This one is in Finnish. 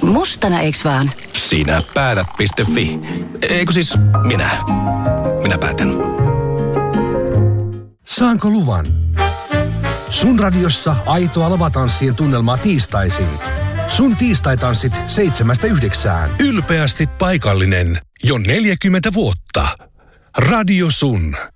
Mustana eiks vaan? Sinä päätät.fi. Eikö siis minä päätän. Saanko luvan? Sun radiossa aitoa lavatanssien tunnelmaa tiistaisin. Sun tiistaitanssit 7–9. Ylpeästi paikallinen. Jo 40 vuotta. Radio Sun.